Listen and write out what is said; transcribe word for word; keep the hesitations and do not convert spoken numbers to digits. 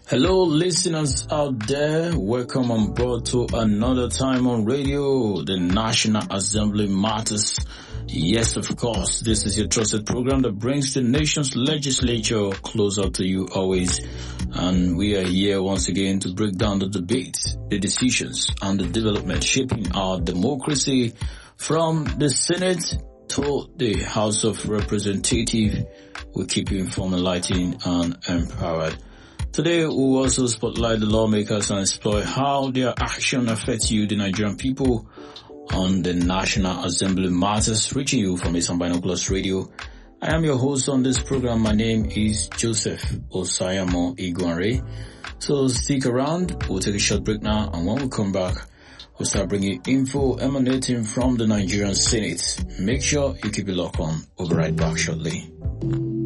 Hello listeners out there, welcome on board to another time on radio, the National Assembly Matters. Yes, of course, this is your trusted program that brings the nation's legislature closer to you always. And we are here once again to break down the debates, the decisions, and the development shaping our democracy from the Senate to the House of Representatives. We keep you informed, enlightened, and empowered. Today, we will also spotlight the lawmakers and explore how their action affects you, the Nigerian people, on the National Assembly Matters, reaching you from Eastern Binoculars Radio. I am your host on this program. My name is Joseph Osayamo Iguanre. So stick around. We'll take a short break now, and when we come back, we'll start bringing info emanating from the Nigerian Senate. Make sure you keep it locked on. We'll be right back shortly.